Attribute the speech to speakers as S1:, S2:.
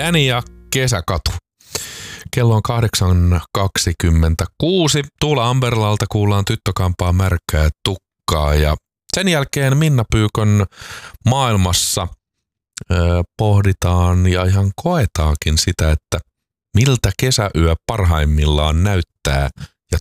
S1: Danny ja Kesäkatu. Kello on 8.26. Tuula Amberlalta kuullaan Tyttökampaa märkää tukkaa ja sen jälkeen Minna Pyykön maailmassa pohditaan ja ihan koetaakin sitä, että miltä kesäyö parhaimmillaan näyttää